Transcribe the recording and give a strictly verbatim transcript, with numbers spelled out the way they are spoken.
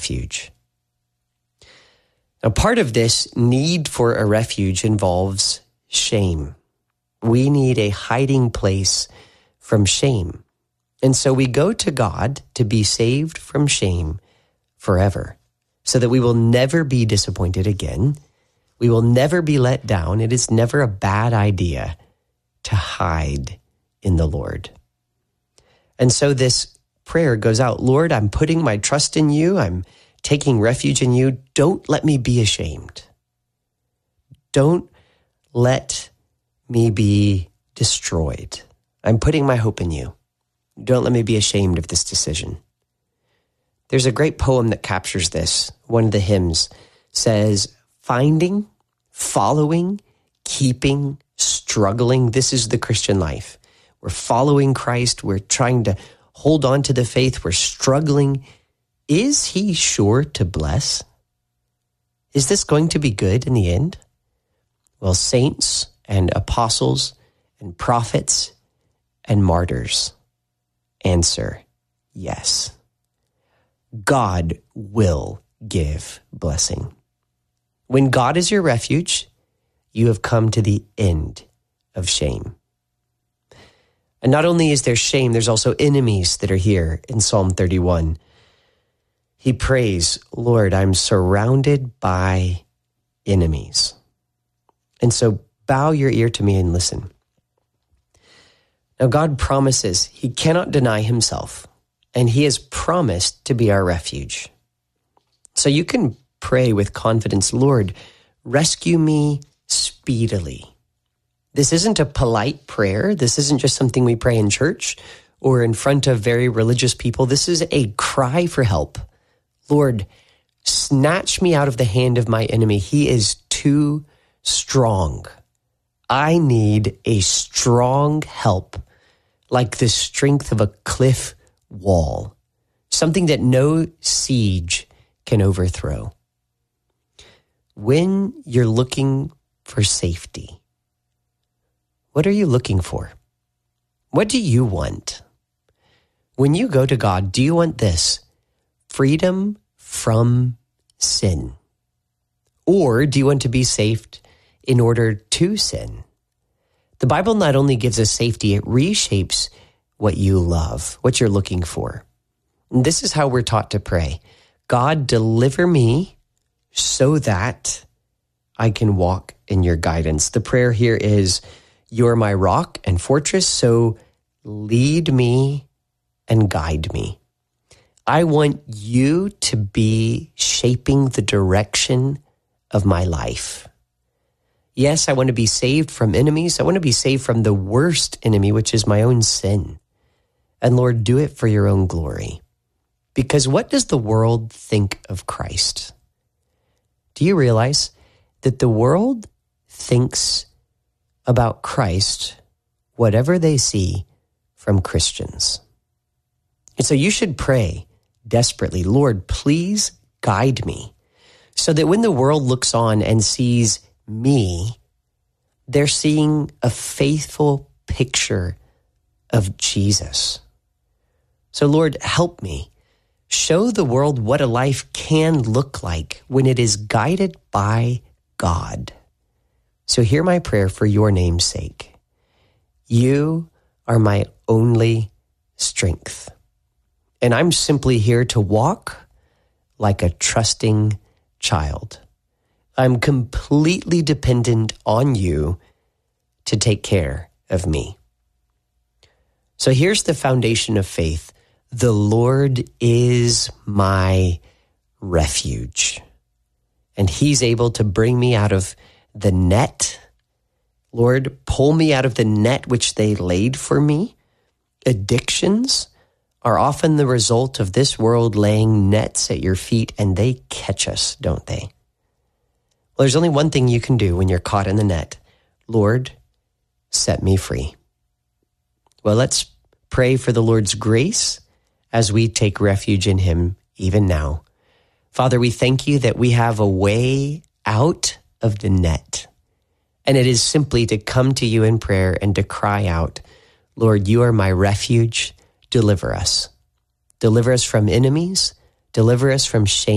refuge. Now, part of this need for a refuge involves shame. We need a hiding place from shame. And so we go to God to be saved from shame forever, so that we will never be disappointed again. We will never be let down. It is never a bad idea to hide in the Lord. And so this prayer goes out, Lord, I'm putting my trust in you. I'm taking refuge in you. Don't let me be ashamed. Don't let me be destroyed. I'm putting my hope in you. Don't let me be ashamed of this decision. There's a great poem that captures this. One of the hymns says, finding, following, keeping, struggling. This is the Christian life. We're following Christ. We're trying to hold on to the faith. We're struggling. Is he sure to bless? Is this going to be good in the end? Well, saints and apostles and prophets and martyrs answer yes. God will give blessing. When God is your refuge, you have come to the end of shame. And not only is there shame, there's also enemies that are here in Psalm thirty-one. He prays, Lord, I'm surrounded by enemies. And so bow your ear to me and listen. Now, God promises he cannot deny himself, and he has promised to be our refuge. So you can pray with confidence, Lord, rescue me speedily. This isn't a polite prayer. This isn't just something we pray in church or in front of very religious people. This is a cry for help. Lord, snatch me out of the hand of my enemy. He is too strong. I need a strong help, like the strength of a cliff wall, something that no siege can overthrow. When you're looking for safety, what are you looking for? What do you want? When you go to God, do you want this? Freedom from sin? Or do you want to be saved in order to sin? The Bible not only gives us safety, it reshapes what you love, what you're looking for. And this is how we're taught to pray. God, deliver me so that I can walk in your guidance. The prayer here is, you're my rock and fortress, so lead me and guide me. I want you to be shaping the direction of my life. Yes, I want to be saved from enemies. I want to be saved from the worst enemy, which is my own sin. And Lord, do it for your own glory. Because what does the world think of Christ? Do you realize that the world thinks about Christ whatever they see from Christians? And so you should pray desperately, Lord, please guide me, so that when the world looks on and sees me, they're seeing a faithful picture of Jesus. So Lord, help me. Show the world what a life can look like when it is guided by God. So hear my prayer for your name's sake. You are my only strength. And I'm simply here to walk like a trusting child. I'm completely dependent on you to take care of me. So here's the foundation of faith. The Lord is my refuge, and he's able to bring me out of the net. Lord, pull me out of the net which they laid for me. Addictions are often the result of this world laying nets at your feet, and they catch us, don't they? Well, there's only one thing you can do when you're caught in the net. Lord, set me free. Well, let's pray for the Lord's grace as we take refuge in him even now. Father, we thank you that we have a way out of the net. And it is simply to come to you in prayer and to cry out, Lord, you are my refuge. Deliver us. Deliver us from enemies. Deliver us from shame.